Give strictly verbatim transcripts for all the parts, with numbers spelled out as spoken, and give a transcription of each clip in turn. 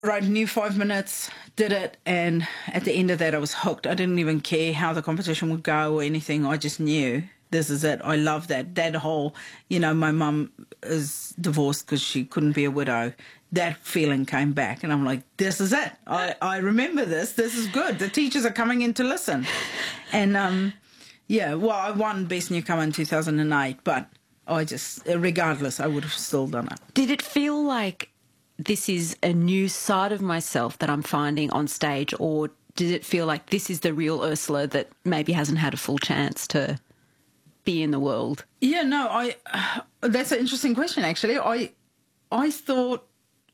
Right, knew five minutes, did it, and at the end of that I was hooked. I didn't even care how the competition would go or anything. I just knew this is it. I love that. That whole, you know, my mum is divorced because she couldn't be a widow. That feeling came back and I'm like, this is it. I, I remember this. This is good. The teachers are coming in to listen. And, um, yeah, well, I won Best Newcomer in two thousand eight, but I just, regardless, I would have still done it. Did it feel like this is a new side of myself that I'm finding on stage, or did it feel like this is the real Ursula that maybe hasn't had a full chance to be in the world? Yeah, no, I. Uh, that's an interesting question, actually. I, I thought,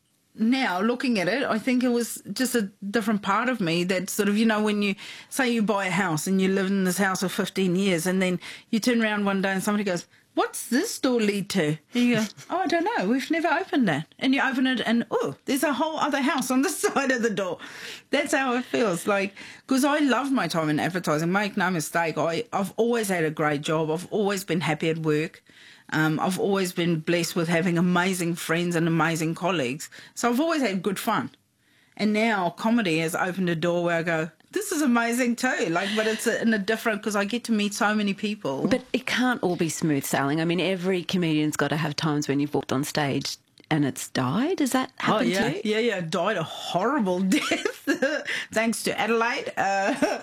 now looking at it, I think it was just a different part of me that sort of, you know, when you say you buy a house and you live in this house for fifteen years and then you turn around one day and somebody goes, what's this door lead to? And you go, oh, I don't know. We've never opened that. And you open it and, oh, there's a whole other house on the side of the door. That's how it feels. Like, because I love my time in advertising. Make no mistake, I, I've always had a great job. I've always been happy at work. Um, I've always been blessed with having amazing friends and amazing colleagues. So I've always had good fun. And now comedy has opened a door where I go, this is amazing too. Like, but it's a, in a different, because I get to meet so many people. But it can't all be smooth sailing. I mean, every comedian's got to have times when you've walked on stage and it's died. Does that happen oh, yeah. to you? Yeah, yeah. Died a horrible death, thanks to Adelaide. Uh,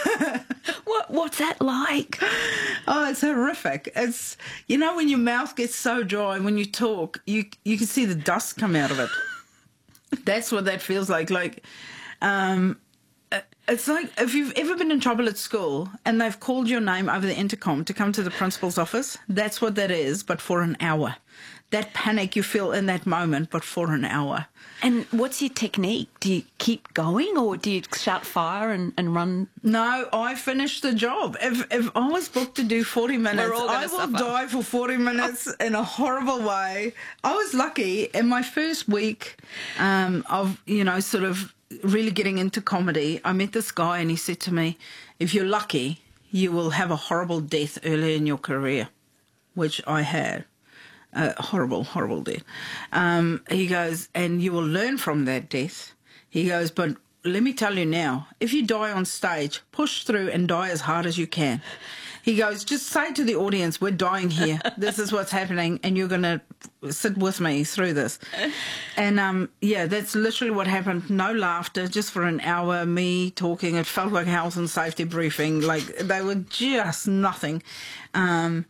what What's that like? Oh, it's horrific. It's, you know, when your mouth gets so dry, when you talk, you you can see the dust come out of it. That's what that feels like. Like, um, it's like if you've ever been in trouble at school and they've called your name over the intercom to come to the principal's office. That's what that is, but for an hour. That panic you feel in that moment, but for an hour. And what's your technique? Do you keep going or do you shout fire and, and run? No, I finished the job. If if I was booked to do forty minutes, I will suffer. die for forty minutes in a horrible way. I was lucky in my first week um, of, you know, sort of really getting into comedy. I met this guy and he said to me, if you're lucky, you will have a horrible death early in your career, which I had. A horrible, horrible death. Um, he goes, and you will learn from that death. He goes, but let me tell you now, if you die on stage, push through and die as hard as you can. He goes, just say to the audience, we're dying here. This is what's happening, and you're going to sit with me through this. And, um, yeah, that's literally what happened. No laughter, just for an hour, me talking. It felt like a health and safety briefing. Like, they were just nothing. Um,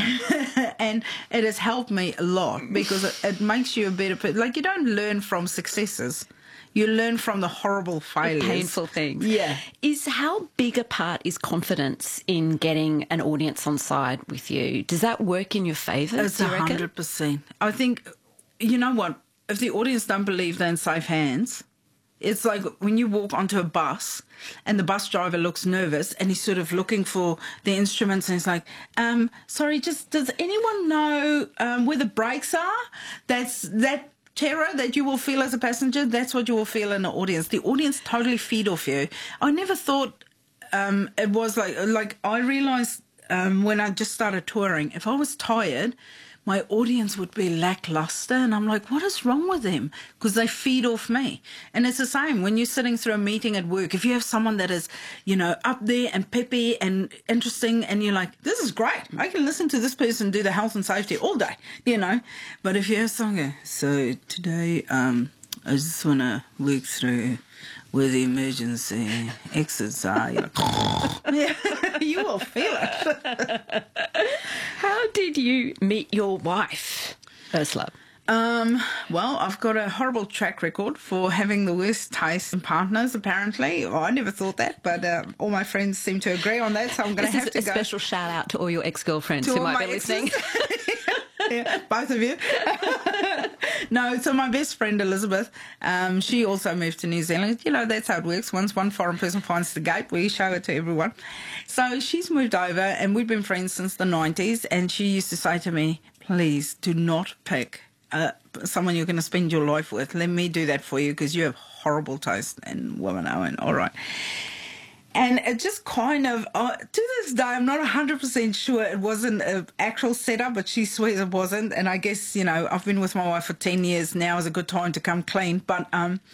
and it has helped me a lot because it, it makes you a better person. Like, you don't learn from successes. You learn from the horrible failures. The painful things. Yeah. Is how big a part is confidence in getting an audience on side with you? Does that work in your favour? It's a hundred percent. I think, you know what, if the audience don't believe they're in safe hands, it's like when you walk onto a bus and the bus driver looks nervous and he's sort of looking for the instruments and he's like, um, sorry, just does anyone know um, where the brakes are? That's that terror that you will feel as a passenger. That's what you will feel in the audience. The audience totally feed off you. I never thought um, it was like, like I realised um, when I just started touring, if I was tired, my audience would be lackluster, and I'm like, what is wrong with them? Because they feed off me. And it's the same when you're sitting through a meeting at work. If you have someone that is, you know, up there and peppy and interesting, and you're like, this is great. I can listen to this person do the health and safety all day, you know. But if you have someone go, so today um, I just want to work through where the emergency exits are, you're like, you will feel it. How did you meet your wife, Ursula? Um, well, I've got a horrible track record for having the worst taste in partners, apparently. Well, I never thought that, but uh, all my friends seem to agree on that, so I'm going to have to go. This is a special shout-out to all your ex-girlfriends who might be listening. Yeah, both of you. No, so my best friend Elizabeth, um, she also moved to New Zealand. You know, that's how it works. Once one foreign person finds the gate, we show it to everyone. So she's moved over, and we've been friends since the nineties, and she used to say to me, please do not pick uh, someone you're going to spend your life with. Let me do that for you because you have horrible taste in women, Owen. All right. And it just kind of, uh, to this day, I'm not one hundred percent sure it wasn't an actual setup, but she swears it wasn't. And I guess, you know, I've been with my wife for ten years now is a good time to come clean. But um,